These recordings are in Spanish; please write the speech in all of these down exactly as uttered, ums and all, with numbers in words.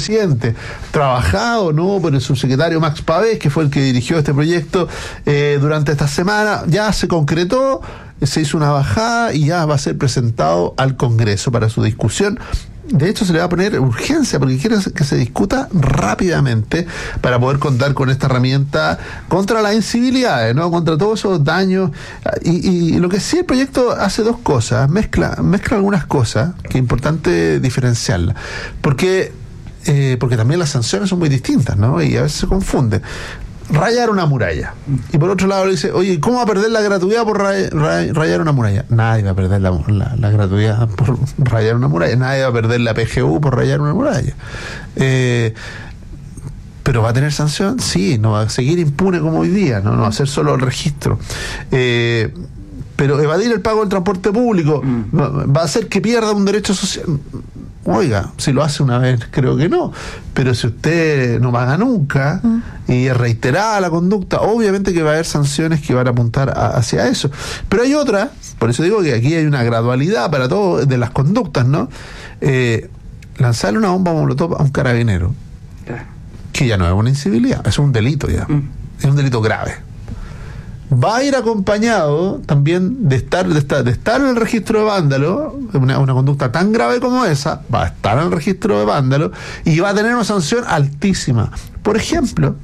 presidente, trabajado, ¿no?, por el subsecretario Max Pavés, que fue el que dirigió este proyecto eh, durante esta semana. Ya se concretó, se hizo una bajada y ya va a ser presentado al Congreso para su discusión. De hecho, se le va a poner urgencia porque quiere que se discuta rápidamente para poder contar con esta herramienta contra las incivilidades, ¿no?, contra todos esos daños. Y, y lo que sí, el proyecto hace dos cosas, mezcla, mezcla algunas cosas que es importante diferenciarlas, porque eh, porque también las sanciones son muy distintas, ¿no?, y a veces se confunde. Rayar una muralla. Y por otro lado le dice, oye, ¿cómo va a perder la gratuidad por ray, ray, rayar una muralla? Nadie va a perder la, la, la gratuidad por rayar una muralla. Nadie va a perder la P G U por rayar una muralla. Eh, ¿Pero va a tener sanción? Sí, no va a seguir impune como hoy día, no, no va a ser solo el registro. Eh, pero evadir el pago del transporte público mm. va a hacer que pierda un derecho social. Oiga, si lo hace una vez, creo que no. Pero si usted no paga nunca mm. y es reiterada la conducta, obviamente que va a haber sanciones que van a apuntar a, hacia eso. Pero hay otra, por eso digo que aquí hay una gradualidad para todo de las conductas, ¿no? Eh, lanzarle una bomba molotov a un carabinero, yeah. que ya no es una incivilidad, es un delito ya. Mm. Es un delito grave. Va a ir acompañado también de estar de estar, de estar en el registro de vándalo, una, una conducta tan grave como esa, va a estar en el registro de vándalo y va a tener una sanción altísima. Por ejemplo,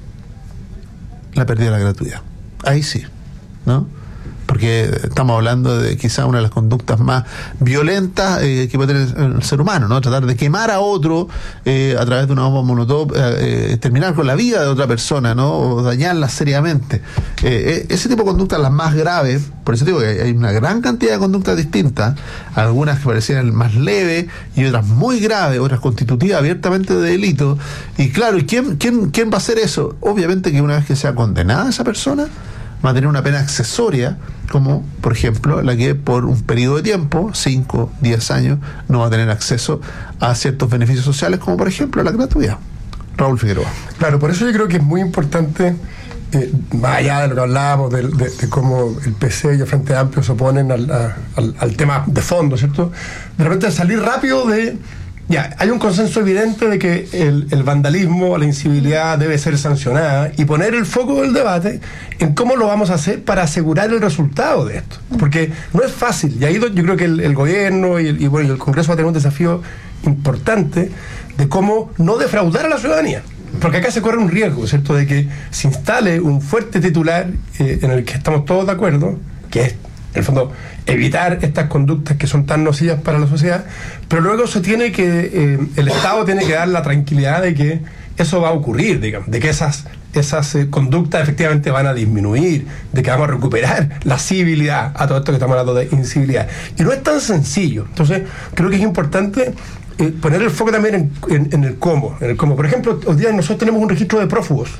la pérdida de la gratuidad. Ahí sí, ¿no? Porque estamos hablando de quizá una de las conductas más violentas eh, que puede tener el ser humano, ¿no? Tratar de quemar a otro eh, a través de una bomba molotov, eh, eh, terminar con la vida de otra persona, ¿no?, o dañarla seriamente. Eh, eh, ese tipo de conductas, las más graves, por eso digo que hay una gran cantidad de conductas distintas, algunas que parecían más leves y otras muy graves, otras constitutivas abiertamente de delito. Y claro, ¿y quién, quién, quién va a hacer eso? Obviamente que una vez que sea condenada esa persona, va a tener una pena accesoria, como por ejemplo la que por un periodo de tiempo, cinco, diez años, no va a tener acceso a ciertos beneficios sociales, como por ejemplo la gratuidad. Raúl Figueroa. Claro, por eso yo creo que es muy importante, eh, más allá de lo que hablábamos, de, de, de cómo el P C y el Frente Amplio se oponen al, al, al tema de fondo, ¿cierto? De repente salir rápido de... Ya, hay un consenso evidente de que el, el vandalismo, la incivilidad debe ser sancionada y poner el foco del debate en cómo lo vamos a hacer para asegurar el resultado de esto. Porque no es fácil, y ahí yo creo que el, el gobierno y el, y, bueno, y el Congreso va a tener un desafío importante de cómo no defraudar a la ciudadanía. Porque acá se corre un riesgo, ¿cierto?, de que se instale un fuerte titular eh, en el que estamos todos de acuerdo, que es, en el fondo, evitar estas conductas que son tan nocivas para la sociedad, pero luego se tiene que, eh, el Estado tiene que dar la tranquilidad de que eso va a ocurrir, digamos, de que esas, esas eh, conductas efectivamente van a disminuir, de que vamos a recuperar la civilidad a todo esto que estamos hablando de incivilidad. Y no es tan sencillo. Entonces, creo que es importante eh, poner el foco también en, en, en el cómo, en el cómo. Por ejemplo, hoy día nosotros tenemos un registro de prófugos.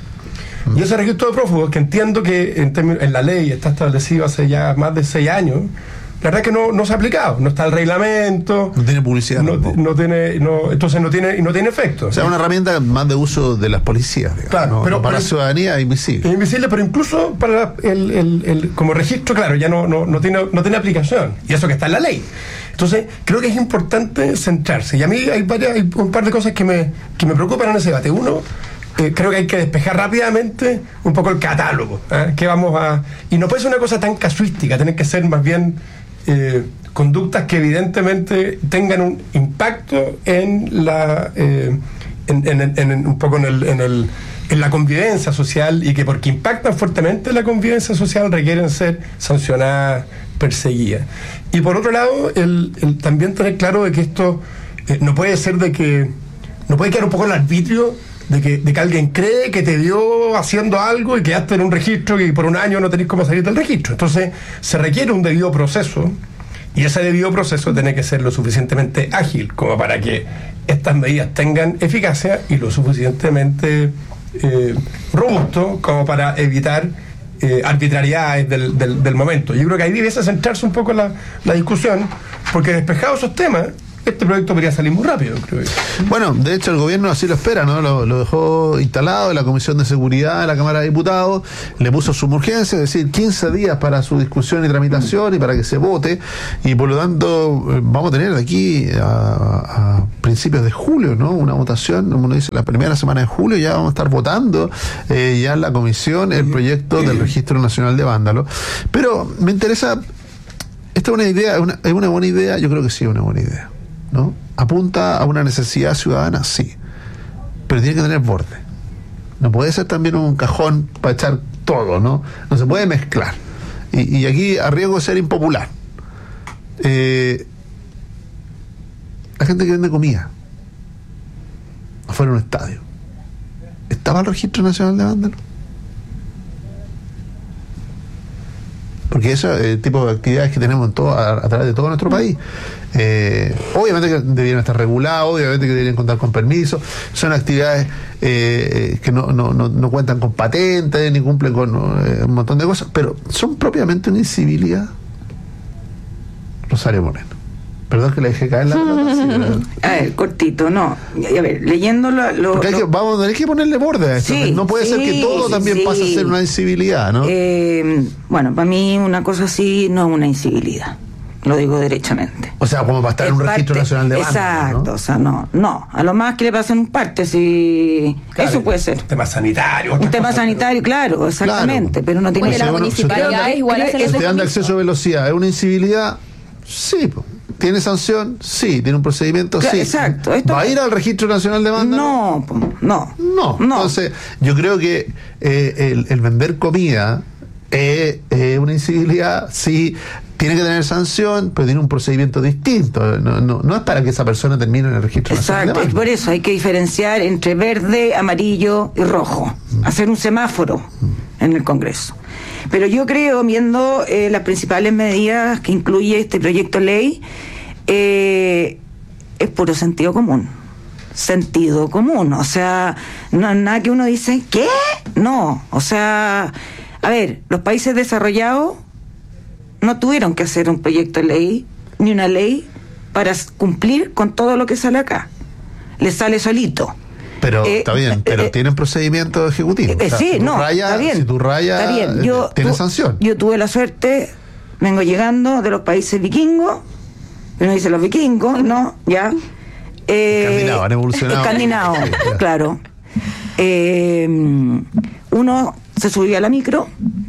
Y ese registro de prófugos, que entiendo que en, términos, en la ley está establecido hace ya más de seis años, la verdad es que no, no se ha aplicado, no está el reglamento, no tiene publicidad, no, no tiene, no, entonces no tiene, no tiene efecto. O sea, es una herramienta más de uso de las policías, digamos, claro, no, pero no para pero, la ciudadanía es invisible. Es invisible, pero incluso para el, el, el como registro, claro, ya no, no, no tiene, no tiene aplicación, y eso que está en la ley. Entonces, creo que es importante centrarse. Y a mí hay varias, hay un par de cosas que me, que me preocupan en ese debate. Uno, Eh, creo que hay que despejar rápidamente un poco el catálogo, ¿eh? que vamos a y no puede ser una cosa tan casuística, tienen que ser más bien eh, conductas que evidentemente tengan un impacto en la eh, en, en, en, en un poco en el, en el en la convivencia social, y que porque impactan fuertemente la convivencia social requieren ser sancionadas, perseguidas. Y por otro lado, el, el también tener claro de que esto eh, no puede ser de que no puede quedar un poco el arbitrio De que, de que alguien cree que te vio haciendo algo y quedaste en un registro y por un año no tenés cómo salir del registro. Entonces se requiere un debido proceso, y ese debido proceso tiene que ser lo suficientemente ágil como para que estas medidas tengan eficacia y lo suficientemente eh, robusto como para evitar eh, arbitrariedades del, del, del momento. Yo creo que ahí debiese centrarse un poco la, la discusión, porque despejados esos temas, este proyecto podría salir muy rápido, creo yo. Bueno, de hecho el gobierno así lo espera, ¿no? Lo, lo dejó instalado en la Comisión de Seguridad de la Cámara de Diputados, le puso suma urgencia, es decir, quince días para su discusión y tramitación y para que se vote, y por lo tanto vamos a tener de aquí a, a principios de julio, ¿no? Una votación, como uno dice, la primera semana de julio ya vamos a estar votando eh, ya en la comisión el proyecto del Registro Nacional de Vándalos. Pero me interesa, esta es una idea, es una, es una buena idea, yo creo que sí es una buena idea, ¿no? ¿Apunta a una necesidad ciudadana? Sí, pero tiene que tener borde. No puede ser también un cajón para echar todo, ¿no? No se puede mezclar. Y, y aquí a riesgo de ser impopular. Eh, la gente que vende comida afuera de un estadio, ¿estaba el Registro Nacional de Vándalos? Porque eso es el tipo de actividades que tenemos en todo, a, a través de todo nuestro país. Eh, obviamente que deberían estar regulados, obviamente que deberían contar con permisos. Son actividades eh, que no, no, no, no cuentan con patentes, ni cumplen con eh, un montón de cosas, pero son propiamente una incivilidad. Rosario Moreno. Perdón que le dejé caer la pelota. Sí, pero... A ver, cortito, no. A ver, leyendo lo... lo, Porque hay lo... que, vamos a tener que ponerle borde a esto. Sí, no puede sí, ser que todo también sí. pase a ser una incivilidad, ¿no? Eh, bueno, para mí una cosa así no es una incivilidad. Lo digo derechamente. O sea, como para estar en un Es registro parte, nacional de Vándalos, exacto, ¿no? o sea, no, no. A lo más que le pasen un parte, si... Claro, eso puede ser. Un tema sanitario. Un tema sanitario, claro, exactamente, Claro. pero no tiene Oye, que las ser... municipalidades igual hacen Si ese te dan de compromiso. acceso a velocidad, ¿es una incivilidad? Sí, po. ¿Tiene sanción? Sí. ¿Tiene un procedimiento? Claro, Sí. exacto. Esto- ¿Va a ir al Registro Nacional de Vándalos? No, po, no. No. No. Entonces, yo creo que eh, el, el vender comida es eh, una incivilidad, sí. Tiene que tener sanción, pero tiene un procedimiento distinto. No, no, no es para que esa persona termine en el Registro Nacional de Exacto, es Vándalos. por eso hay que diferenciar entre verde, amarillo y rojo. Hacer un semáforo en el Congreso. Pero yo creo, viendo eh, las principales medidas que incluye este proyecto de ley, eh, es puro sentido común. Sentido común. O sea, no nada que uno dice, ¿qué? No. O sea, a ver, los países desarrollados no tuvieron que hacer un proyecto de ley ni una ley para cumplir con todo lo que sale acá. Les sale solito. Pero Eh, está bien, pero eh, tienen procedimiento ejecutivo. Eh, O sea, sí, si tú no, rayas- está bien. Si tú rayas, está bien. Yo, eh, tiene tu- sanción. Yo tuve la suerte, vengo llegando de los países vikingos, uno dice los vikingos, ¿no? Ya. Eh, Escandinavos, han evolucionado. Escandinavos, Sí, ya. claro. Eh, uno se subía a la micro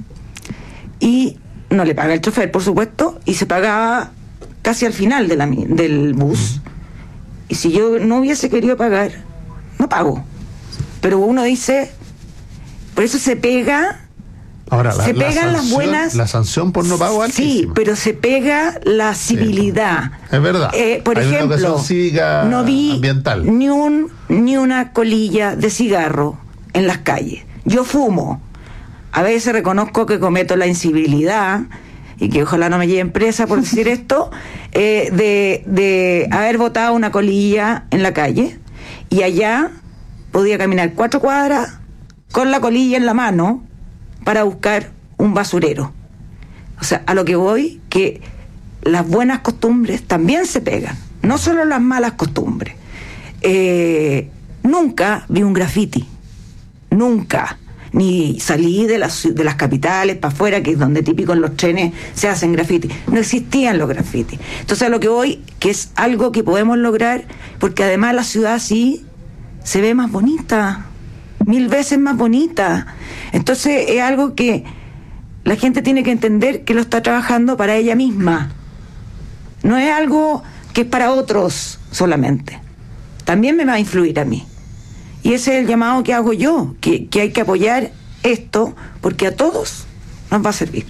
y no le paga el chofer, por supuesto, y se pagaba casi al final de la, mi- del bus. Y si yo no hubiese querido pagar, no pago. Pero uno dice, por eso se pega, Ahora, la, se la pegan las sanción- buenas... La sanción por no pago es Sí, altísima. pero se pega la civilidad. Es verdad. Eh, por Hay una ejemplo, educación cívica no vi ambiental. ni un ni una colilla de cigarro en las calles. Yo fumo. A veces reconozco que cometo la incivilidad y que ojalá no me lleven presa por decir esto, eh, de, de haber botado una colilla en la calle y allá podía caminar cuatro cuadras con la colilla en la mano para buscar un basurero. O sea, a lo que voy, que las buenas costumbres también se pegan, no solo las malas costumbres. Eh, nunca vi un graffiti, nunca, ni salí de las, de las capitales para afuera, que es donde típico en los trenes se hacen graffiti. No existían los grafitis. Entonces a lo que voy, que es algo que podemos lograr, porque además la ciudad así se ve más bonita, mil veces más bonita. Entonces es algo que la gente tiene que entender que lo está trabajando para ella misma. No es algo que es para otros solamente. También me va a influir a mí. Y ese es el llamado que hago yo, que, que hay que apoyar esto, porque a todos nos va a servir.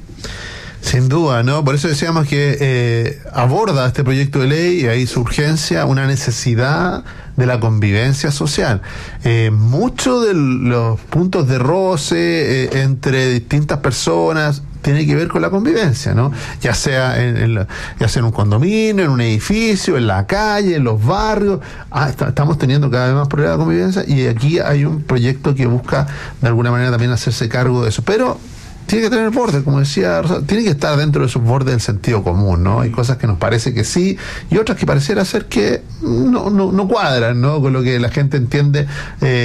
Sin duda, ¿no? Por eso decíamos que eh, aborda este proyecto de ley, y ahí su urgencia, una necesidad de la convivencia social. Eh, Muchos de los puntos de roce eh, entre distintas personas tiene que ver con la convivencia, ¿no? Ya sea en, en la- ya sea en un condominio, en un edificio, en la calle, en los barrios. Ah, está- estamos teniendo cada vez más problemas de convivencia, y aquí hay un proyecto que busca de alguna manera también hacerse cargo de eso. Pero tiene que tener borde, como decía Rosa, tiene que estar dentro de esos bordes del sentido común, ¿no? Hay cosas que nos parece que sí y otras que pareciera ser que no, no, no cuadran, ¿no? Con lo que la gente entiende eh,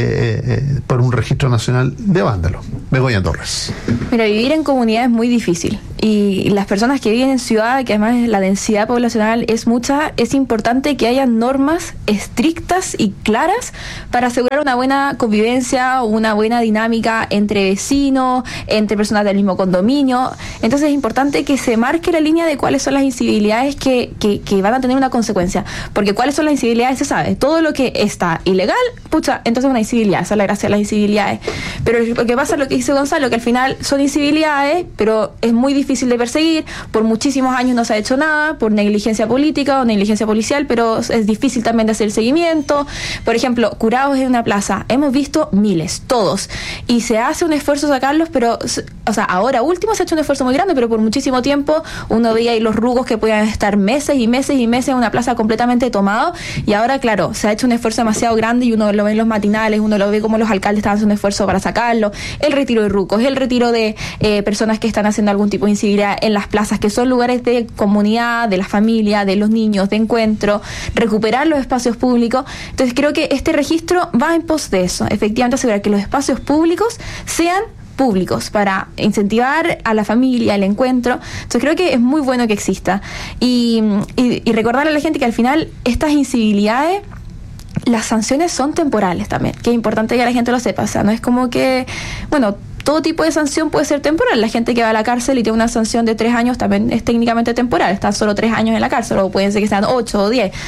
eh, por un registro nacional de vándalos. Begoña Torres. Mira, vivir en comunidad es muy difícil y las personas que viven en ciudad, que además la densidad poblacional es mucha, es importante que haya normas estrictas y claras para asegurar una buena convivencia, una buena dinámica entre vecinos, entre personas del mismo condominio. Entonces es importante que se marque la línea de cuáles son las incivilidades que, que, que van a tener una consecuencia, porque cuáles son las incivilidades se sabe, todo lo que está ilegal, pucha, entonces es una incivilidad, esa es la gracia de las incivilidades. Pero lo que pasa es lo que dice Gonzalo, que al final son incivilidades, pero es muy difícil de perseguir, por muchísimos años no se ha hecho nada, por negligencia política o negligencia policial, pero es difícil también de hacer el seguimiento. Por ejemplo, curados en una plaza, hemos visto miles, todos, y se hace un esfuerzo sacarlos, pero, o sea, ahora último se ha hecho un esfuerzo muy grande, pero por muchísimo tiempo uno veía ahí los rugos que podían estar meses y meses y meses en una plaza completamente tomado, y ahora, claro, se ha hecho un esfuerzo demasiado grande y uno lo ve en los matinales, uno lo ve como los alcaldes están haciendo un esfuerzo para sacarlo, el retiro de rucos, el retiro de eh, personas que están haciendo algún tipo de incivilidad en las plazas, que son lugares de comunidad, de la familia, de los niños, de encuentro, recuperar los espacios públicos. Entonces creo que este registro va en pos de eso, efectivamente asegurar que los espacios públicos sean públicos para incentivar a la familia, el encuentro. Entonces creo que es muy bueno que exista y, y, y recordarle a la gente que al final estas incivilidades, las sanciones son temporales también, que es importante que la gente lo sepa. O sea, no es como que, bueno, todo tipo de sanción puede ser temporal. La gente que va a la cárcel y tiene una sanción de tres años también es técnicamente temporal, están solo tres años en la cárcel, o pueden ser que sean ocho o diez.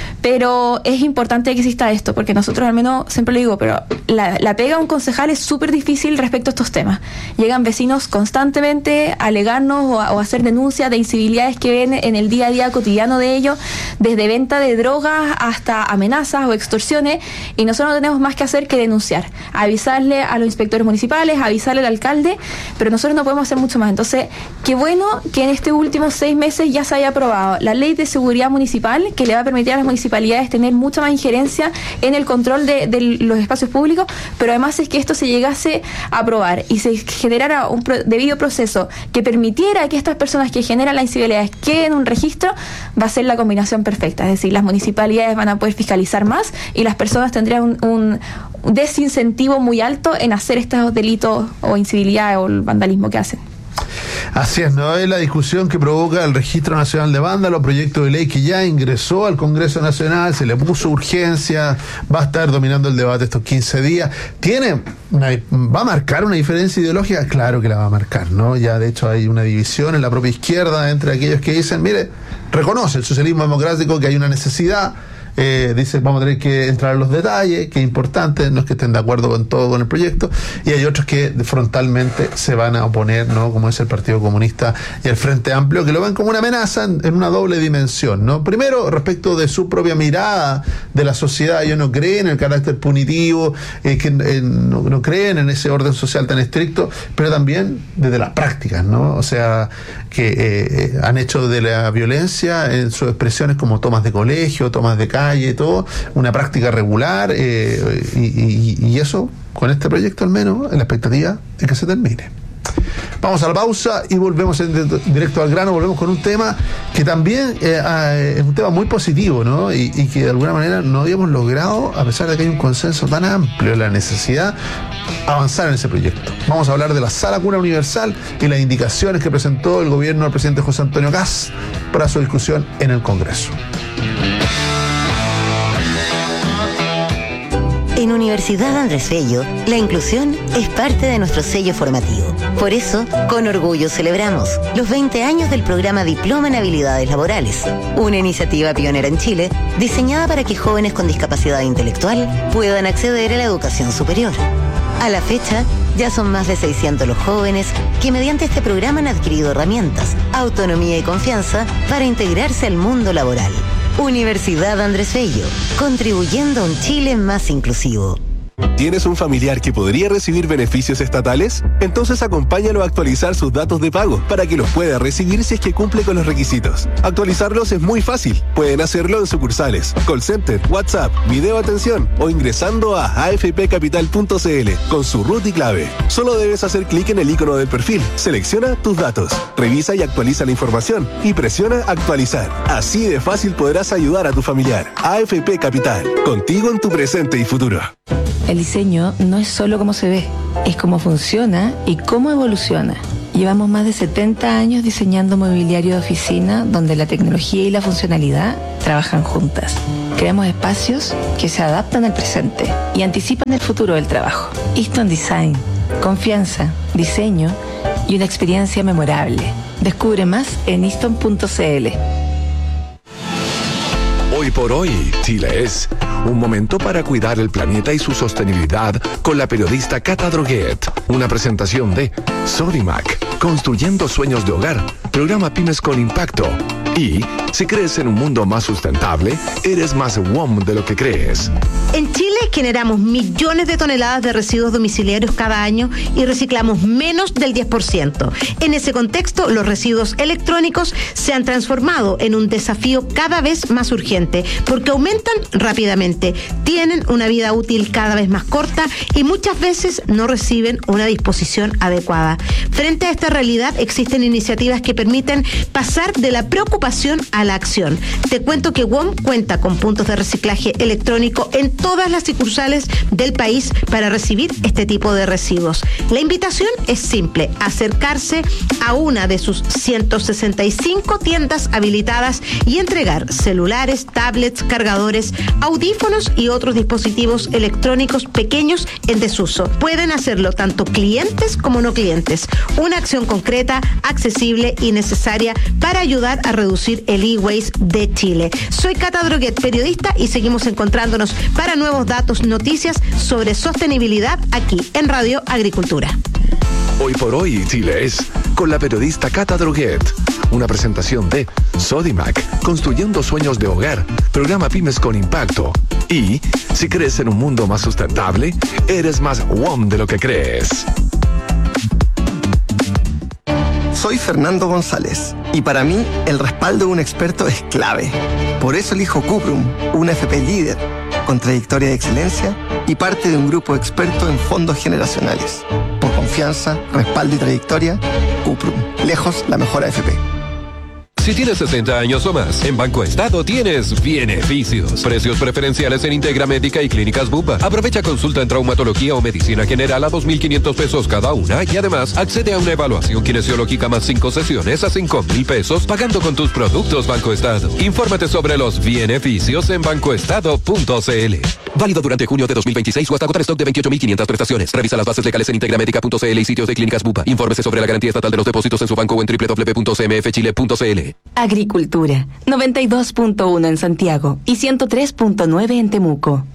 Pero es importante que exista esto, porque nosotros al menos, siempre lo digo, pero la, la pega a un concejal es súper difícil respecto a estos temas. Llegan vecinos constantemente a alegarnos o a, o a hacer denuncias de incivilidades que ven en el día a día cotidiano de ellos, desde venta de drogas hasta amenazas o extorsiones, y nosotros no tenemos más que hacer que denunciar, avisarle a los inspectores municipales, avisarle al alcalde, pero nosotros no podemos hacer mucho más. Entonces, qué bueno que en estos últimos seis meses ya se haya aprobado la ley de seguridad municipal, que le va a permitir a las municipalidades tener mucha más injerencia en el control de, de los espacios públicos, pero además es que esto se llegase a aprobar y se generara un pro, debido proceso que permitiera que estas personas que generan las incivilidades queden en un registro, va a ser la combinación perfecta. Es decir, las municipalidades van a poder fiscalizar más y las personas tendrían un, un desincentivo muy alto en hacer estos delitos o incivilidades o el vandalismo que hacen. Así es, ¿no? Es la discusión que provoca el Registro Nacional de Vándalos, proyecto de ley que ya ingresó al Congreso Nacional, se le puso urgencia, va a estar dominando el debate estos quince días. ¿Tiene una, va a marcar una diferencia ideológica? Claro que la va a marcar, ¿no? Ya de hecho hay una división en la propia izquierda entre aquellos que dicen, mire, reconoce el socialismo democrático que hay una necesidad. Eh, dice, vamos a tener que entrar en los detalles, que es importante, no es que estén de acuerdo con todo con el proyecto, y hay otros que frontalmente se van a oponer, ¿no? Como es el Partido Comunista y el Frente Amplio, que lo ven como una amenaza en, en una doble dimensión, ¿no? Primero, respecto de su propia mirada de la sociedad, ellos no creen en el carácter punitivo, eh, que eh, no, no creen en ese orden social tan estricto, pero también desde las prácticas, ¿no? O sea, que eh, han hecho de la violencia en sus expresiones como tomas de colegio, tomas de calle, y todo, una práctica regular, eh, y, y, y eso, con este proyecto al menos, en la expectativa de que se termine. Vamos a la pausa y volvemos en directo al grano, volvemos con un tema que también eh, es un tema muy positivo, ¿no? Y, y que de alguna manera no habíamos logrado, a pesar de que hay un consenso tan amplio en la necesidad, avanzar en ese proyecto. Vamos a hablar de la Sala Cuna Universal y las indicaciones que presentó el gobierno del presidente José Antonio Kast para su discusión en el Congreso. En Universidad Andrés Bello, la inclusión es parte de nuestro sello formativo. Por eso, con orgullo celebramos los veinte años del programa Diploma en Habilidades Laborales, una iniciativa pionera en Chile diseñada para que jóvenes con discapacidad intelectual puedan acceder a la educación superior. A la fecha, ya son más de seiscientos los jóvenes que mediante este programa han adquirido herramientas, autonomía y confianza para integrarse al mundo laboral. Universidad Andrés Bello, contribuyendo a un Chile más inclusivo. ¿Tienes un familiar que podría recibir beneficios estatales? Entonces acompáñalo a actualizar sus datos de pago para que los pueda recibir si es que cumple con los requisitos. Actualizarlos es muy fácil. Pueden hacerlo en sucursales, call center, WhatsApp, video atención o ingresando a a f p capital punto c l con su root y clave. Solo debes hacer clic en el icono del perfil, selecciona tus datos, revisa y actualiza la información y presiona actualizar. Así de fácil podrás ayudar a tu familiar. A F P Capital, contigo en tu presente y futuro. El diseño no es solo cómo se ve, es cómo funciona y cómo evoluciona. Llevamos más de setenta años diseñando mobiliario de oficina donde la tecnología y la funcionalidad trabajan juntas. Creamos espacios que se adaptan al presente y anticipan el futuro del trabajo. Easton Design, confianza, diseño y una experiencia memorable. Descubre más en easton punto c l. Hoy por hoy, Chile es un momento para cuidar el planeta y su sostenibilidad con la periodista Cata Droguet. Una presentación de Sodimac, construyendo sueños de hogar, programa Pymes con Impacto. Y si crees en un mundo más sustentable, eres más W O M de lo que crees. En Chile generamos millones de toneladas de residuos domiciliarios cada año y reciclamos menos del diez por ciento. En ese contexto, los residuos electrónicos se han transformado en un desafío cada vez más urgente porque aumentan rápidamente, tienen una vida útil cada vez más corta y muchas veces no reciben una disposición adecuada. Frente a esta realidad, existen iniciativas que permiten pasar de la preocupación a la acción. Te cuento que W O M cuenta con puntos de reciclaje electrónico en todas las sucursales del país para recibir este tipo de residuos. La invitación es simple: acercarse a una de sus ciento sesenta y cinco tiendas habilitadas y entregar celulares, tablets, cargadores, audífonos y otros dispositivos electrónicos pequeños en desuso. Pueden hacerlo tanto clientes como no clientes. Una acción concreta, accesible y necesaria para ayudar a reducir el e-waste de Chile. Soy Cata Droguet, periodista, y seguimos encontrándonos para nuevos datos, noticias sobre sostenibilidad aquí en Radio Agricultura. Hoy por hoy, Chile es con la periodista Cata Droguet. Una presentación de Sodimac, construyendo sueños de hogar, programa Pymes con Impacto. Y si crees en un mundo más sustentable, eres más W O M de lo que crees. Soy Fernando González y para mí el respaldo de un experto es clave. Por eso elijo Cuprum, una F P líder, con trayectoria de excelencia y parte de un grupo experto en fondos generacionales. Por confianza, respaldo y trayectoria, Cuprum, lejos la mejor A F P. Si tienes sesenta años o más, en Banco Estado tienes beneficios. Precios preferenciales en Integra Médica y Clínicas Bupa. Aprovecha consulta en traumatología o medicina general a dos mil quinientos pesos cada una y además accede a una evaluación kinesiológica más cinco sesiones a cinco mil pesos pagando con tus productos Banco Estado. Infórmate sobre los beneficios en bancoestado punto c l. Válido durante junio de dos mil veintiséis o hasta agotar stock de veintiocho mil quinientas prestaciones. Revisa las bases legales en integramédica punto c l y sitios de Clínicas Bupa. Infórmese sobre la garantía estatal de los depósitos en su banco o en doble u doble u doble u punto c m f chile punto c l. Agricultura, noventa y dos punto uno en Santiago y ciento tres punto nueve en Temuco.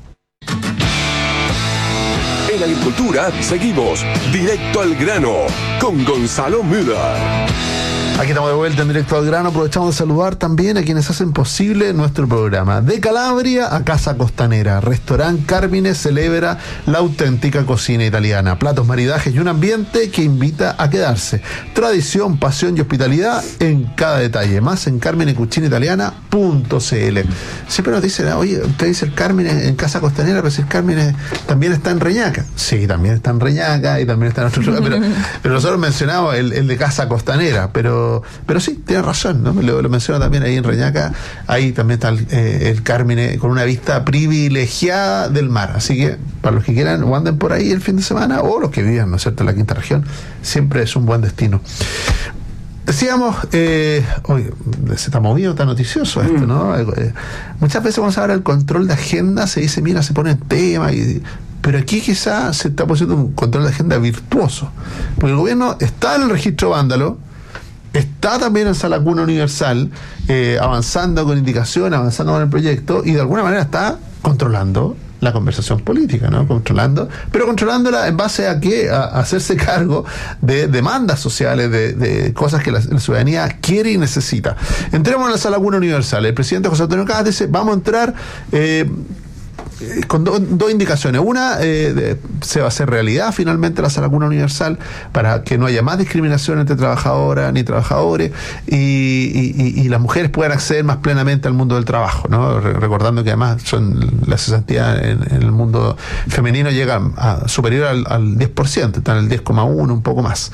En Agricultura seguimos directo al grano con Gonzalo Müller. Aquí estamos de vuelta en Directo al Grano. Aprovechamos de saludar también a quienes hacen posible nuestro programa. De Calabria a Casa Costanera, Restaurant Carmine celebra la auténtica cocina italiana. Platos, maridajes y un ambiente que invita a quedarse. Tradición, pasión y hospitalidad en cada detalle. Más en carmine cucina italiana punto c l. Siempre nos dicen, oye, usted dice el Carmine en Casa Costanera, pero si el Carmine también está en Reñaca. Sí, también está en Reñaca y también está en otro lugar, pero, pero nosotros mencionamos el, el de Casa Costanera, pero Pero sí, tiene razón, ¿no? Lo, lo menciono también ahí en Reñaca. Ahí también está el, eh, el Carmine con una vista privilegiada del mar. Así que para los que quieran o anden por ahí el fin de semana o los que vivan, ¿no es cierto?, en la quinta región, siempre es un buen destino. Decíamos, eh, oye, se está movido, está noticioso esto, ¿no? Eh, muchas veces cuando se habla del control de agenda se dice, mira, se pone el tema y... Pero aquí quizás se está poniendo un control de agenda virtuoso. Porque el gobierno está en el registro vándalo, está también en Sala Cuna Universal, eh, avanzando con indicaciones, avanzando con el proyecto, y de alguna manera está controlando la conversación política, ¿no? Controlando, pero controlándola en base a qué, a, a hacerse cargo de demandas sociales, de, de cosas que la, la ciudadanía quiere y necesita. Entremos en la Sala Cuna Universal. El presidente José Antonio Cast dice, vamos a entrar... Eh, con do, dos indicaciones. Una, eh, de, se va a hacer realidad finalmente la sala cuna universal para que no haya más discriminación entre trabajadoras ni trabajadores y, y, y, y las mujeres puedan acceder más plenamente al mundo del trabajo, ¿no? Re, recordando que además son la cesantía en, en el mundo femenino llega a superior al, al diez por ciento, está en el diez coma uno, un poco más.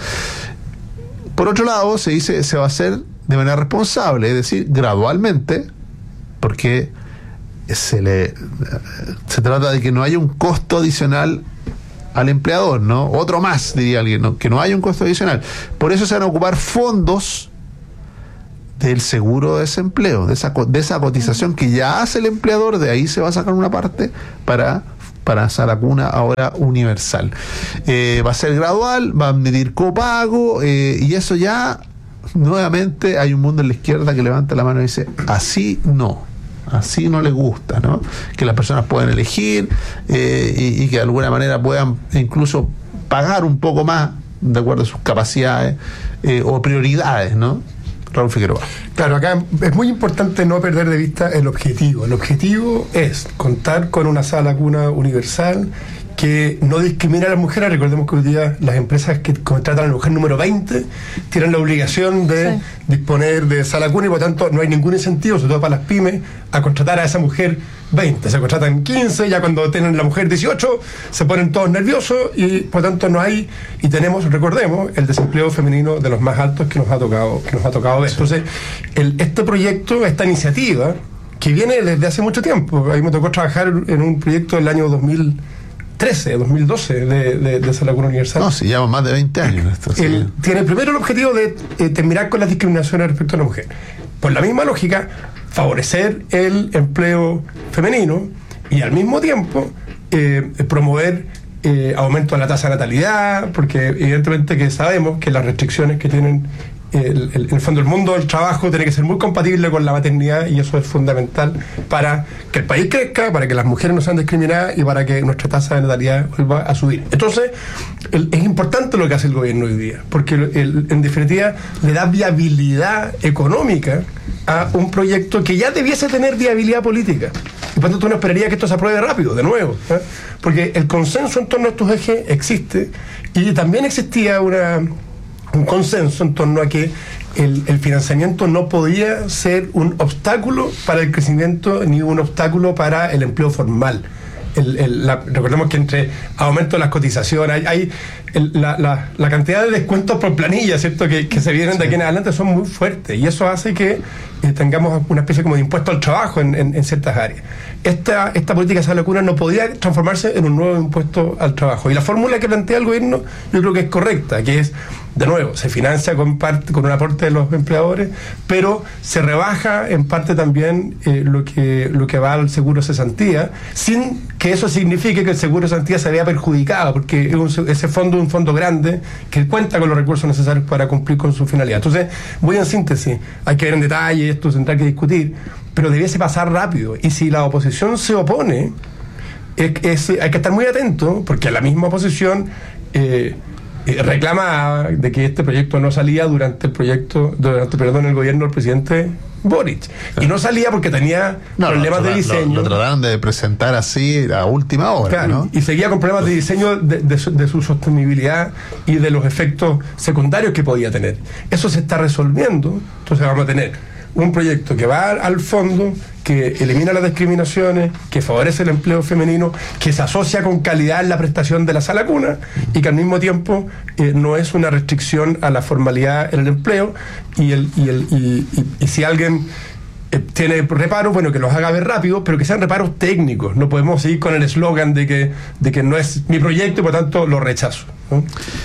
Por otro lado, se dice se va a hacer de manera responsable, es decir, gradualmente, porque se le se trata de que no haya un costo adicional al empleador, ¿no? Otro más, diría alguien, ¿no? Que no haya un costo adicional. Por eso se van a ocupar fondos del seguro de desempleo, de esa, de esa cotización que ya hace el empleador, de ahí se va a sacar una parte para para sala cuna ahora universal. Eh, va a ser gradual, va a medir copago, eh, y eso ya, nuevamente, hay un mundo en la izquierda que levanta la mano y dice, así no. Así no les gusta, ¿no? Que las personas puedan elegir eh, y, y que de alguna manera puedan incluso pagar un poco más de acuerdo a sus capacidades eh, o prioridades, ¿no? Raúl Figueroa. Claro, acá es muy importante no perder de vista el objetivo. El objetivo es contar con una sala cuna universal que no discrimina a las mujeres. Recordemos que hoy día las empresas que contratan a la mujer número veinte tienen la obligación de sí. disponer de sala cuna y por tanto no hay ningún incentivo, sobre todo para las pymes, a contratar a esa mujer veinte. Se contratan quince, ya cuando tienen la mujer dieciocho se ponen todos nerviosos y por tanto no hay, y tenemos, recordemos, el desempleo femenino de los más altos que nos ha tocado, que nos ha tocado ver. Entonces, el, este proyecto, esta iniciativa, que viene desde hace mucho tiempo, a mí me tocó trabajar en un proyecto del año dos mil trece, dos mil doce de, de, de sala cuna universal. No, si lleva más de veinte años esto. Sí. El, tiene primero el objetivo de eh, terminar con las discriminaciones respecto a la mujer. Por la misma lógica, favorecer el empleo femenino y al mismo tiempo eh, promover eh, aumento de la tasa de natalidad, porque evidentemente que sabemos que las restricciones que tienen El, el, en el fondo el mundo del trabajo tiene que ser muy compatible con la maternidad y eso es fundamental para que el país crezca, para que las mujeres no sean discriminadas y para que nuestra tasa de natalidad vuelva a subir. Entonces, el, es importante lo que hace el gobierno hoy día, porque el, en definitiva le da viabilidad económica a un proyecto que ya debiese tener viabilidad política. Y por tanto uno esperaría que esto se apruebe rápido, de nuevo, ¿eh? Porque el consenso en torno a estos ejes existe y también existía una... un consenso en torno a que el, el financiamiento no podía ser un obstáculo para el crecimiento ni un obstáculo para el empleo formal. El, el, la, recordemos que entre aumento de las cotizaciones hay, hay el, la, la, la cantidad de descuentos por planilla, ¿cierto?, que, que se vienen sí. de aquí en adelante son muy fuertes y eso hace que eh, tengamos una especie como de impuesto al trabajo en, en, en ciertas áreas. Esta, esta política de sala cuna no podía transformarse en un nuevo impuesto al trabajo y la fórmula que plantea el gobierno yo creo que es correcta, que es, de nuevo, se financia con parte, con un aporte de los empleadores, pero se rebaja en parte también eh, lo que lo que va al seguro de cesantía, sin que eso signifique que el seguro de cesantía se vea perjudicado, porque es un, ese fondo es un fondo grande que cuenta con los recursos necesarios para cumplir con su finalidad. Entonces, voy en síntesis, hay que ver en detalle, esto tendrá que discutir, pero debiese pasar rápido, y si la oposición se opone, es, es, hay que estar muy atento, porque la misma oposición eh, Eh, reclama de que este proyecto no salía durante el proyecto, durante, perdón, el gobierno del presidente Boric. Y no salía porque tenía no, problemas lo, de diseño. Lo, lo trataron de presentar así a última hora, claro, ¿no? Y seguía con problemas de diseño de, de, su, de su sostenibilidad y de los efectos secundarios que podía tener. Eso se está resolviendo. Entonces vamos a tener un proyecto que va al fondo, que elimina las discriminaciones, que favorece el empleo femenino, que se asocia con calidad en la prestación de la sala cuna y que al mismo tiempo eh, no es una restricción a la formalidad en el empleo y, el, y, el, y, y, y si alguien eh, tiene reparos, bueno, que los haga ver rápido, pero que sean reparos técnicos. No podemos seguir con el eslogan de que, de que no es mi proyecto y por tanto lo rechazo, ¿no?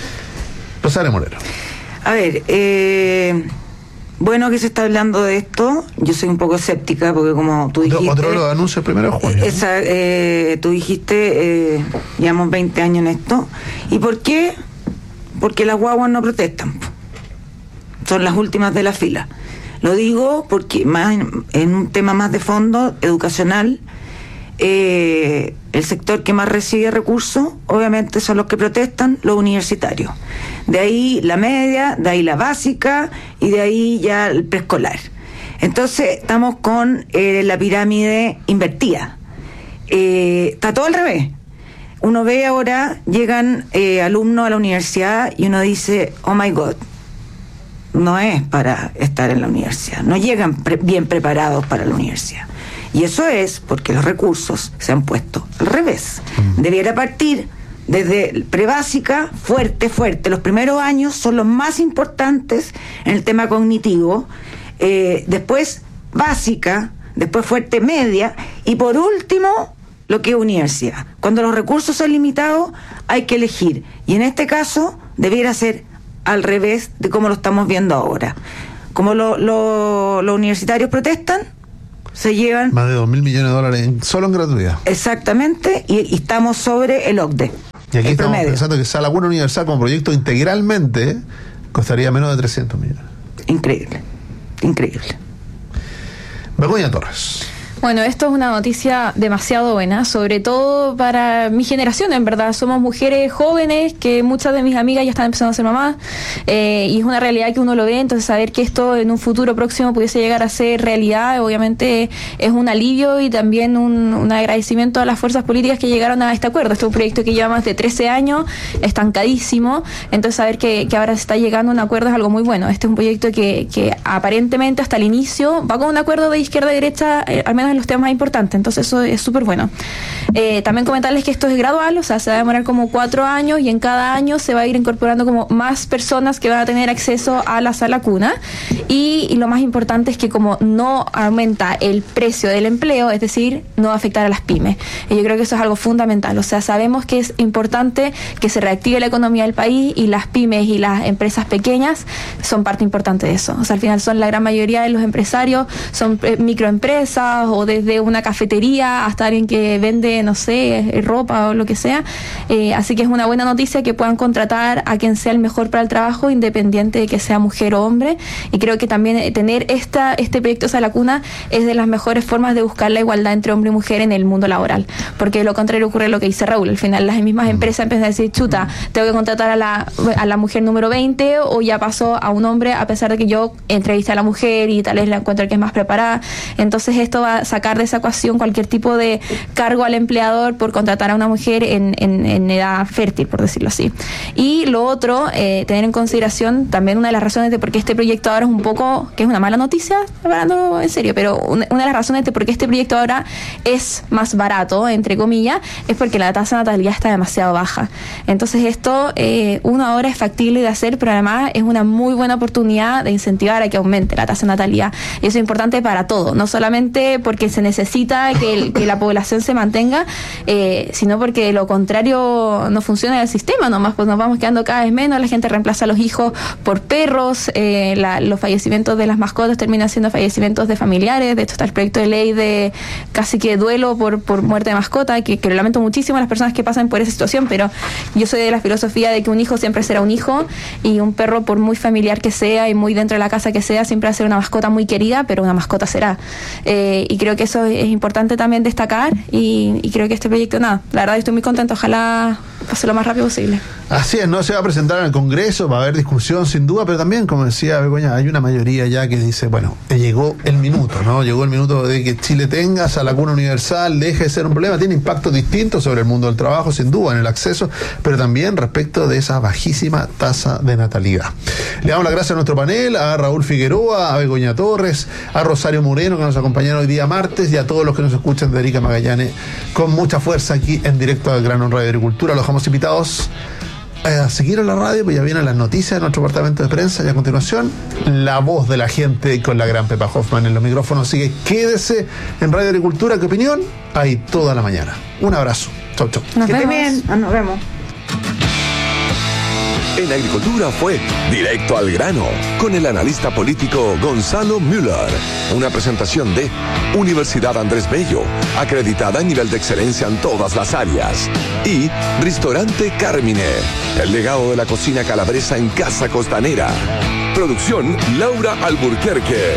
Rosario Moreno. A ver, eh... bueno que se está hablando de esto. Yo soy un poco escéptica porque como tú dijiste... Otro lo anuncia primero de junio. Esa, eh, tú dijiste, eh, llevamos veinte años en esto. ¿Y por qué? Porque las guaguas no protestan. Son las últimas de la fila. Lo digo porque más en, en un tema más de fondo, educacional, eh, el sector que más recibe recursos, obviamente son los que protestan, los universitarios. De ahí la media, de ahí la básica y de ahí ya el preescolar. Entonces estamos con eh, la pirámide invertida. eh, está todo al revés. Uno ve ahora, llegan eh, alumnos a la universidad y uno dice, oh my God, no es para estar en la universidad, no llegan pre- bien preparados para la universidad. Y eso es porque los recursos se han puesto al revés. Debiera partir desde prebásica, fuerte, fuerte. Los primeros años son los más importantes en el tema cognitivo, eh, después básica, después fuerte, media, y por último lo que es universidad. Cuando los recursos son limitados, hay que elegir. Y en este caso, debiera ser al revés de como lo estamos viendo ahora. Como lo, lo, los universitarios protestan, se llevan... Más de dos mil millones de dólares en, solo en gratuidad. Exactamente, y, y estamos sobre el O C D E. Y aquí el estamos promedio. pensando que esa Laguna Universal como proyecto integralmente costaría menos de trescientos millones. Increíble, increíble. Begoña Torres. Bueno, esto es una noticia demasiado buena, sobre todo para mi generación, en verdad. Somos mujeres jóvenes, que muchas de mis amigas ya están empezando a ser mamás, eh, y es una realidad que uno lo ve, entonces saber que esto en un futuro próximo pudiese llegar a ser realidad, obviamente es un alivio y también un, un agradecimiento a las fuerzas políticas que llegaron a este acuerdo. Este es un proyecto que lleva más de trece años, estancadísimo, entonces saber que, que ahora se está llegando a un acuerdo es algo muy bueno. Este es un proyecto que, que aparentemente hasta el inicio va con un acuerdo de izquierda a derecha, eh, al menos en los temas más importantes, entonces eso es súper bueno. Eh, también comentarles que esto es gradual, o sea, se va a demorar como cuatro años y en cada año se va a ir incorporando como más personas que van a tener acceso a la sala cuna, y, y lo más importante es que como no aumenta el precio del empleo, es decir, no va a afectar a las pymes, y yo creo que eso es algo fundamental. O sea, sabemos que es importante que se reactive la economía del país, y las pymes y las empresas pequeñas son parte importante de eso. O sea, al final son la gran mayoría de los empresarios, son eh, microempresas, o desde una cafetería hasta alguien que vende, no sé, ropa o lo que sea. Eh, así que es una buena noticia que puedan contratar a quien sea el mejor para el trabajo, independiente de que sea mujer o hombre. Y creo que también tener esta este proyecto Sala Cuna es de las mejores formas de buscar la igualdad entre hombre y mujer en el mundo laboral. Porque de lo contrario ocurre lo que dice Raúl. Al final las mismas empresas empiezan a decir, chuta, tengo que contratar a la, a la mujer número veinte, o ya pasó a un hombre a pesar de que yo entrevisté a la mujer y tal vez la encuentro que es más preparada. Entonces esto va a sacar de esa ecuación cualquier tipo de cargo al empleador por contratar a una mujer en, en, en edad fértil, por decirlo así. Y lo otro, eh, tener en consideración también una de las razones de por qué este proyecto ahora es un poco, que es una mala noticia, hablando en serio, pero una, una de las razones de por qué este proyecto ahora es más barato, entre comillas, es porque la tasa de natalidad está demasiado baja. Entonces esto, eh, uno ahora es factible de hacer, pero además es una muy buena oportunidad de incentivar a que aumente la tasa de natalidad. Y eso es importante para todo, no solamente porque se necesita que, el, que la población se mantenga, eh, sino porque de lo contrario no funciona el sistema, nomás pues nos vamos quedando cada vez menos, la gente reemplaza a los hijos por perros, eh, la, los fallecimientos de las mascotas terminan siendo fallecimientos de familiares. De hecho está el proyecto de ley de casi que duelo por, por muerte de mascota, que, que lo lamento muchísimo a las personas que pasan por esa situación, pero yo soy de la filosofía de que un hijo siempre será un hijo, y un perro, por muy familiar que sea y muy dentro de la casa que sea, siempre va a ser una mascota muy querida, pero una mascota será. Eh, y creo que eso es importante también destacar, y, y creo que este proyecto, nada, la verdad estoy muy contento, ojalá pase lo más rápido posible. Así es, no se va a presentar en el Congreso, va a haber discusión sin duda, pero también, como decía Begoña, hay una mayoría ya que dice, bueno, llegó el minuto, ¿no? Llegó el minuto de que Chile tenga Sala Cuna Universal, deje de ser un problema, tiene impactos distintos sobre el mundo del trabajo, sin duda, en el acceso, pero también respecto de esa bajísima tasa de natalidad. Le damos las gracias a nuestro panel, a Raúl Figueroa, a Begoña Torres, a Rosario Moreno, que nos acompañaron hoy día martes, y a todos los que nos escuchan de Erika Magallanes, con mucha fuerza aquí en directo al Gran Radio Agricultura. Los dejamos invitados a seguir en la radio, pues ya vienen las noticias de nuestro departamento de prensa, y a continuación la voz de la gente con la gran Pepa Hoffman en los micrófonos. Así que quédese en Radio Agricultura, ¿qué opinión? Ahí toda la mañana. Un abrazo. Chau, chau. Nos vemos. Bien. Nos vemos. En Agricultura fue Directo al Grano, con el analista político Gonzalo Müller. Una presentación de Universidad Andrés Bello, acreditada a nivel de excelencia en todas las áreas. Y Ristorante Carmine, el legado de la cocina calabresa en Casa Costanera. Producción Laura Alburquerque.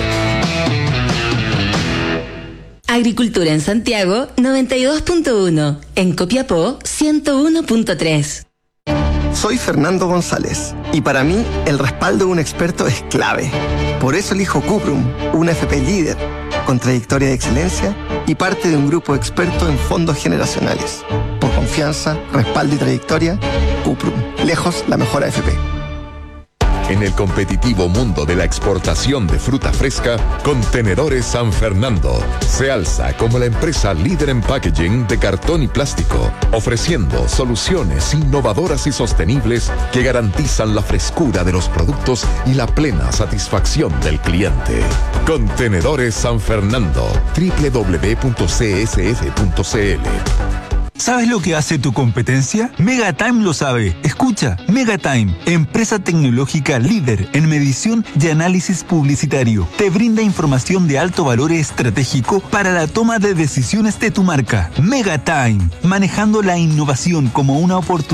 Agricultura en Santiago noventa y dos punto uno, en Copiapó ciento uno punto tres. Soy Fernando González, y para mí el respaldo de un experto es clave. Por eso elijo Cuprum, una F P líder, con trayectoria de excelencia y parte de un grupo experto en fondos generacionales. Por confianza, respaldo y trayectoria, Cuprum, lejos la mejor A F P. En el competitivo mundo de la exportación de fruta fresca, Contenedores San Fernando se alza como la empresa líder en packaging de cartón y plástico, ofreciendo soluciones innovadoras y sostenibles que garantizan la frescura de los productos y la plena satisfacción del cliente. Contenedores San Fernando, doble u doble u doble u punto c s f punto c l. ¿Sabes lo que hace tu competencia? Megatime lo sabe. Escucha, Megatime, empresa tecnológica líder en medición y análisis publicitario. Te brinda información de alto valor estratégico para la toma de decisiones de tu marca. Megatime, manejando la innovación como una oportunidad